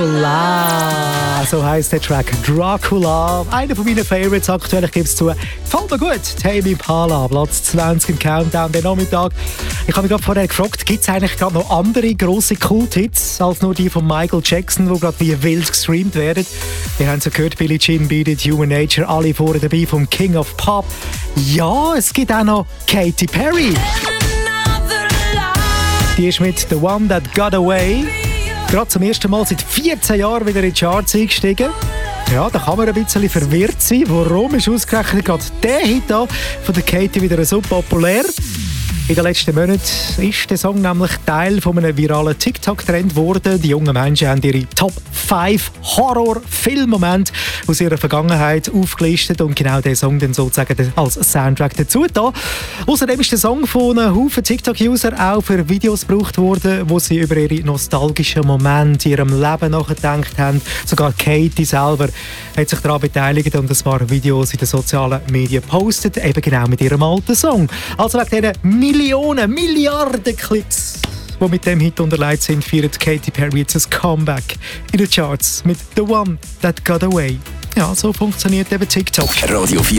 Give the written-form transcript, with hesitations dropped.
So heisst der Track Dracula. Einer von meinen Favorites aktuell, ich gebe es zu. Gefällt mir gut. Tame Impala, Platz 20 im Countdown, den Nachmittag. Ich habe mich gerade vorher gefragt, gibt es eigentlich gerade noch andere grosse Kult-Hits als nur die von Michael Jackson, die gerade wie wild gestreamt werden? Wir haben es ja gehört, Billie Jean, Beat It, Human Nature, alle vorne dabei vom King of Pop. Ja, es gibt auch noch Katy Perry. Die ist mit The One That Got Away gerade zum ersten Mal seit 14 Jahren wieder in die Charts eingestiegen. Ja, da kann man ein bisschen verwirrt sein. Warum ist ausgerechnet gerade der Hit da von der Katy wieder so populär? In den letzten Monaten ist der Song nämlich Teil von einem viralen TikTok-Trend geworden. Die jungen Menschen haben ihre Top 5 Horror-Filmmomente aus ihrer Vergangenheit aufgelistet und genau diesen Song dann sozusagen als Soundtrack dazu da. Außerdem ist der Song von einem Haufen TikTok-User auch für Videos gebraucht worden, wo sie über ihre nostalgischen Momente in ihrem Leben nachgedacht haben. Sogar Katy selber hat sich daran beteiligt und ein paar Videos in den sozialen Medien gepostet, eben genau mit ihrem alten Song. Also wegen diesen Milliarden Klicks, die mit dem Hit unterlegt sind, feiert Katy Perry jetzt ein Comeback in den Charts mit The One That Got Away. Ja, so funktioniert eben TikTok. Radio 4